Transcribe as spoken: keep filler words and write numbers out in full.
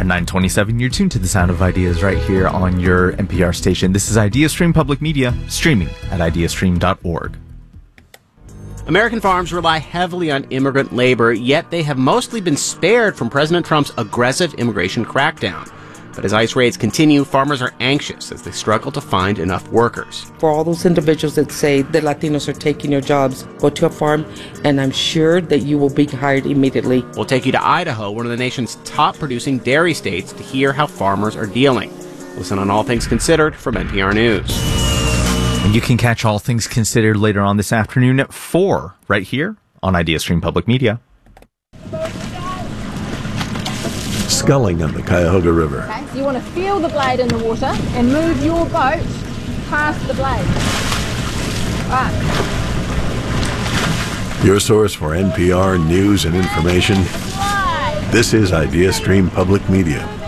nine twenty-seven, you're tuned to the sound of ideas right here on your N P R station. This is IdeaStream Public Media, streaming at ideastream dot org. American farms rely heavily on immigrant labor, yet they have mostly been spared from President Trump's aggressive immigration crackdown. But as ICE raids continue, farmers are anxious as they struggle to find enough workers. For all those individuals that say the Latinos are taking your jobs, go to a farm, and I'm sure that you will be hired immediately. We'll take you to Idaho, one of the nation's top producing dairy states, to hear how farmers are dealing. Listen on All Things Considered from N P R News. And you can catch All Things Considered later on this afternoon at four, right here on IdeaStream Public Media. Sculling on the Cuyahoga River. Okay, so you want to feel the blade in the water and move your boat past the blade. Right. Your source for N P R news and information. This is IdeaStream Public Media.